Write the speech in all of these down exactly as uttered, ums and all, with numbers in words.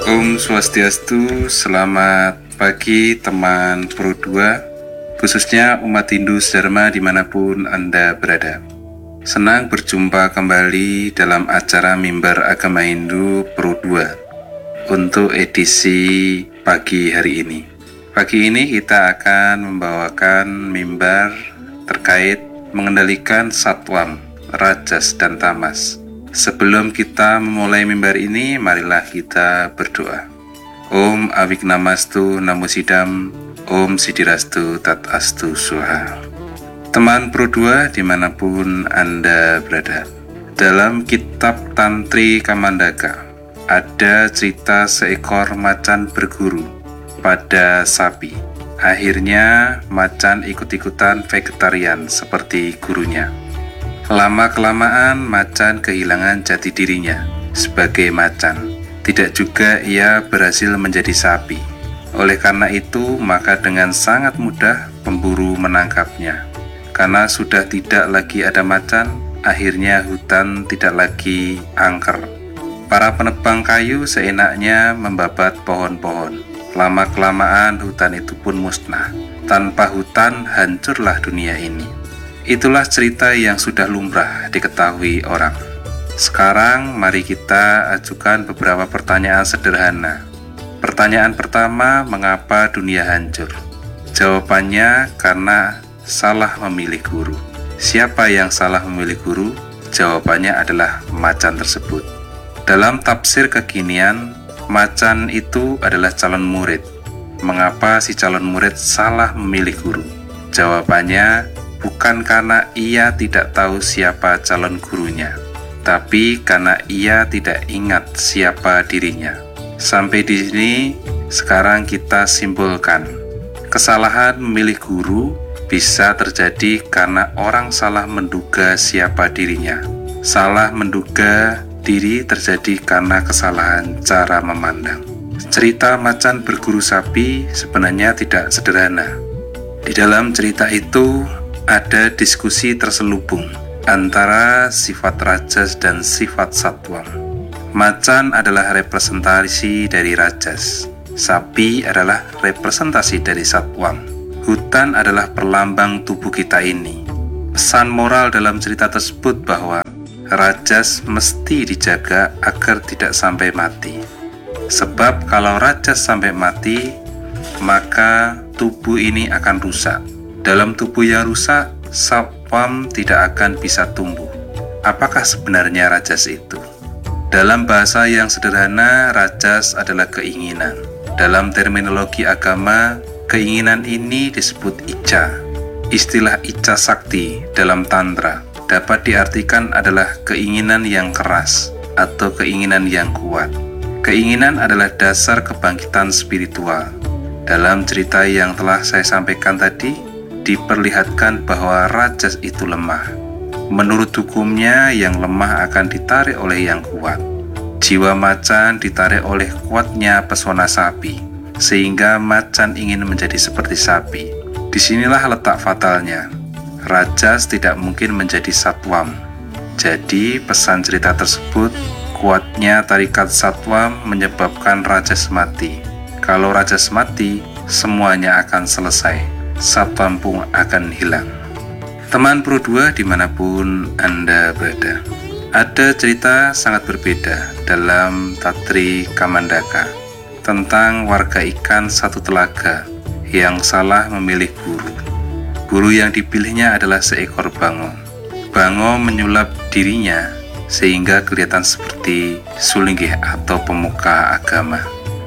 Om Swastiastu, selamat pagi teman Pro dua, khususnya umat Hindu Dharma dimanapun Anda berada. Senang berjumpa kembali dalam acara Mimbar Agama Hindu Pro dua untuk edisi pagi hari ini. Pagi ini kita akan membawakan mimbar terkait mengendalikan satwam, rajas, dan tamas. Sebelum kita memulai mimbar ini, marilah kita berdoa. Om Awignamastu Namo Sidam, Om Siddhirastu Tat Astu Swaha. Teman Pro dua dimanapun Anda berada, dalam kitab Tantri Kamandaka ada cerita seekor macan berguru pada sapi. Akhirnya macan ikut-ikutan vegetarian seperti gurunya. Lama-kelamaan macan kehilangan jati dirinya sebagai macan. Tidak juga ia berhasil menjadi sapi. Oleh karena itu, maka dengan sangat mudah pemburu menangkapnya. Karena sudah tidak lagi ada macan, akhirnya hutan tidak lagi angker. Para penebang kayu seenaknya membabat pohon-pohon. Lama-kelamaan hutan itu pun musnah. Tanpa hutan, hancurlah dunia ini. Itulah cerita yang sudah lumrah diketahui orang. Sekarang mari kita ajukan beberapa pertanyaan sederhana. Pertanyaan pertama, mengapa dunia hancur? Jawabannya karena salah memilih guru. Siapa yang salah memilih guru? Jawabannya adalah macan tersebut. Dalam tafsir kekinian, macan itu adalah calon murid. Mengapa si calon murid salah memilih guru? Jawabannya bukan karena ia tidak tahu siapa calon gurunya, tapi karena ia tidak ingat siapa dirinya. Sampai di sini, sekarang kita simpulkan. Kesalahan memilih guru bisa terjadi karena orang salah menduga siapa dirinya. Salah menduga diri terjadi karena kesalahan cara memandang. Cerita macan berguru sapi sebenarnya tidak sederhana. Di dalam cerita itu, ada diskusi terselubung antara sifat rajas dan sifat satwam. Macan adalah representasi dari rajas, sapi adalah representasi dari satwam. Hutan adalah perlambang tubuh kita ini. Pesan moral dalam cerita tersebut bahwa rajas mesti dijaga agar tidak sampai mati. Sebab kalau rajas sampai mati, maka tubuh ini akan rusak. Dalam tubuh yang rusak, satwam tidak akan bisa tumbuh. Apakah sebenarnya rajas itu? Dalam bahasa yang sederhana, rajas adalah keinginan. Dalam terminologi agama, keinginan ini disebut icca. Istilah icca sakti dalam tantra dapat diartikan adalah keinginan yang keras atau keinginan yang kuat. Keinginan adalah dasar kebangkitan spiritual. Dalam cerita yang telah saya sampaikan tadi, diperlihatkan bahwa rajas itu lemah. Menurut hukumnya, yang lemah akan ditarik oleh yang kuat. Jiwa macan ditarik oleh kuatnya pesona sapi, sehingga macan ingin menjadi seperti sapi. Disinilah letak fatalnya. Rajas tidak mungkin menjadi satwam. Jadi pesan cerita tersebut, kuatnya tarikat satwam menyebabkan rajas mati. Kalau rajas mati, semuanya akan selesai. Satwam pun akan hilang. Teman Pro dua dimanapun Anda berada, ada cerita sangat berbeda dalam Tantri Kamandaka tentang warga ikan satu telaga yang salah memilih guru. Guru yang dipilihnya adalah seekor bango. Bango menyulap dirinya sehingga kelihatan seperti sulinggih atau pemuka agama.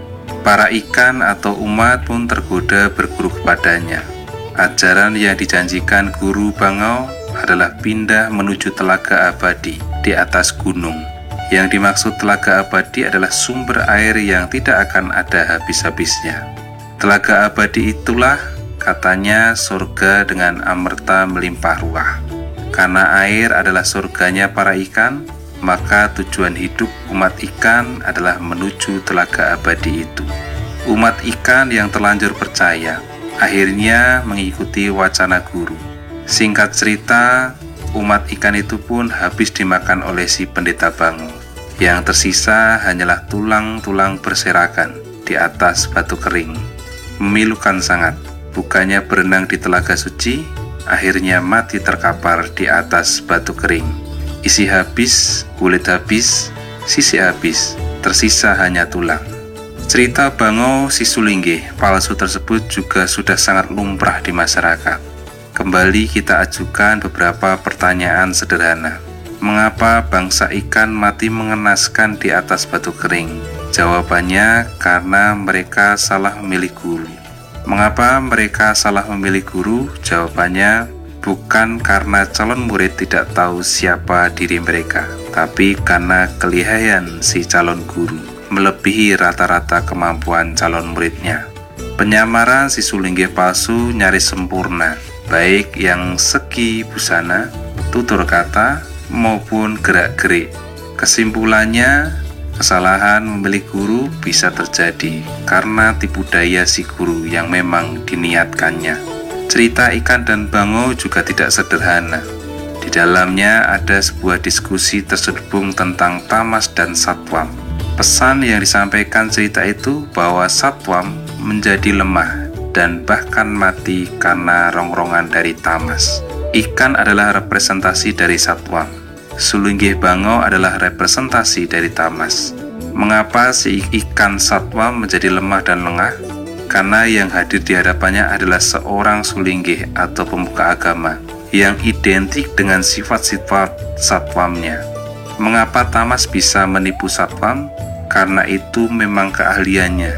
Para ikan atau umat pun tergoda berguru kepadanya. Ajaran yang dijanjikan guru Bangau adalah pindah menuju telaga abadi di atas gunung. Yang dimaksud telaga abadi adalah sumber air yang tidak akan ada habis-habisnya. Telaga abadi itulah katanya surga dengan amerta melimpah ruah. Karena air adalah surganya para ikan, maka tujuan hidup umat ikan adalah menuju telaga abadi itu. Umat ikan yang terlanjur percaya akhirnya mengikuti wacana guru. Singkat cerita, umat ikan itu pun habis dimakan oleh si pendeta Bango. Yang tersisa hanyalah tulang-tulang berserakan di atas batu kering. Memilukan sangat, bukannya berenang di telaga suci, akhirnya mati terkapar di atas batu kering. Isi habis, kulit habis, sisi habis, tersisa hanya tulang. Cerita Bango Sisulinggih palsu tersebut juga sudah sangat lumrah di masyarakat. Kembali kita ajukan beberapa pertanyaan sederhana. Mengapa bangsa ikan mati mengenaskan di atas batu kering? Jawabannya karena mereka salah memilih guru. Mengapa mereka salah memilih guru? Jawabannya bukan karena calon murid tidak tahu siapa diri mereka, tapi karena kelihayan si calon guru melebihi rata-rata kemampuan calon muridnya. Penyamaran Sisulinggih palsu nyaris sempurna, baik yang segi busana, tutur kata, maupun gerak-gerik. Kesimpulannya, kesalahan memilih guru bisa terjadi karena tipu daya si guru yang memang diniatkannya. Cerita ikan dan bango juga tidak sederhana. Di dalamnya ada sebuah diskusi terselubung tentang tamas dan satwam. Pesan yang disampaikan cerita itu bahwa satwam menjadi lemah dan bahkan mati karena rongrongan dari tamas. Ikan adalah representasi dari satwam. Sulunggih Bango adalah representasi dari tamas. Mengapa si ikan satwam menjadi lemah dan lengah? Karena yang hadir di hadapannya adalah seorang Sulinggih atau pemuka agama yang identik dengan sifat-sifat satwamnya. Mengapa tamas bisa menipu satwam? Karena itu memang keahliannya.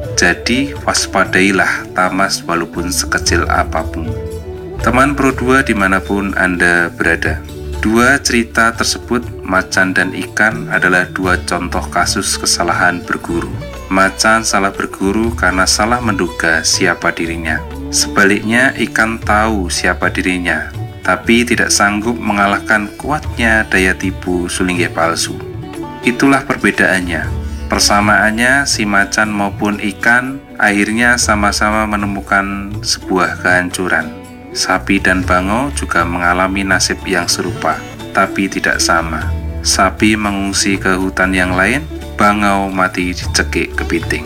Jadi waspadailah tamas walaupun sekecil apapun. Teman Pro dua dimanapun Anda berada, dua cerita tersebut, macan dan ikan, adalah dua contoh kasus kesalahan berguru. Macan salah berguru karena salah menduga siapa dirinya. Sebaliknya, ikan tahu siapa dirinya, tapi tidak sanggup mengalahkan kuatnya daya tipu Sulinggih palsu. Itulah perbedaannya. Persamaannya, si macan maupun ikan akhirnya sama-sama menemukan sebuah kehancuran. Sapi dan bango juga mengalami nasib yang serupa, tapi tidak sama. Sapi mengungsi ke hutan yang lain, bangau mati dicekik kepiting.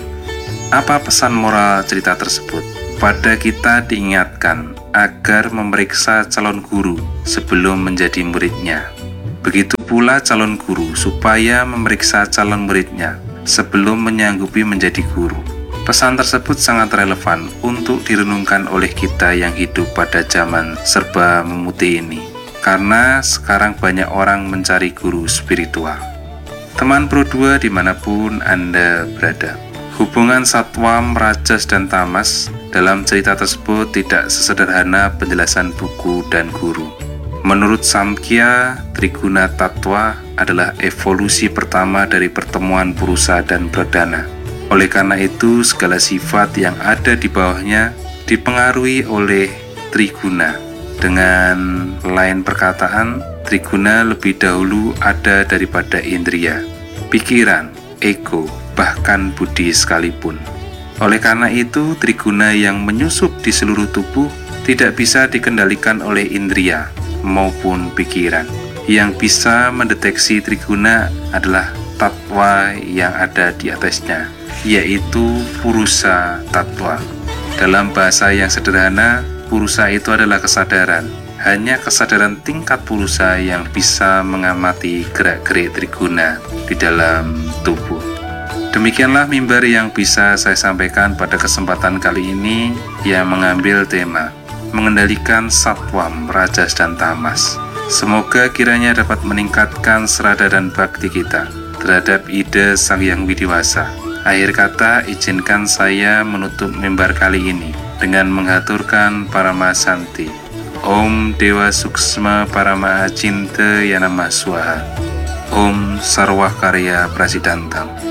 Apa pesan moral cerita tersebut? Pada kita diingatkan agar memeriksa calon guru sebelum menjadi muridnya. Begitu pula calon guru supaya memeriksa calon muridnya sebelum menyanggupi menjadi guru. Pesan tersebut sangat relevan untuk direnungkan oleh kita yang hidup pada zaman serba memutih ini, karena sekarang banyak orang mencari guru spiritual. Teman Pro dua dimanapun Anda berada, hubungan satwam, rajas, dan tamas dalam cerita tersebut tidak sesederhana penjelasan buku dan guru. Menurut Samkhya, Triguna Tattwa adalah evolusi pertama dari pertemuan Purusa dan Pradana. Oleh karena itu, segala sifat yang ada di bawahnya dipengaruhi oleh Triguna. Dengan lain perkataan, Triguna lebih dahulu ada daripada indria, pikiran, ego, bahkan budi sekalipun. Oleh karena itu, Triguna yang menyusup di seluruh tubuh tidak bisa dikendalikan oleh indria maupun pikiran. Yang bisa mendeteksi Triguna adalah Tattwa yang ada di atasnya, yaitu Purusa Tattwa. Dalam bahasa yang sederhana, Purusa itu adalah kesadaran. Hanya kesadaran tingkat Purusa yang bisa mengamati gerak-gerik Triguna di dalam tubuh. Demikianlah mimbar yang bisa saya sampaikan pada kesempatan kali ini, yang mengambil tema mengendalikan satwam, rajas, dan tamas. Semoga kiranya dapat meningkatkan serada dan bakti kita terhadap ide Sang Hyang Widiwasa. Akhir kata, izinkan saya menutup mimbar kali ini dengan menghaturkan Parama Santi. Om Dewa Suksma Parama Cinta Yanama Swaha. Om Sarwa Karya Prasidantam.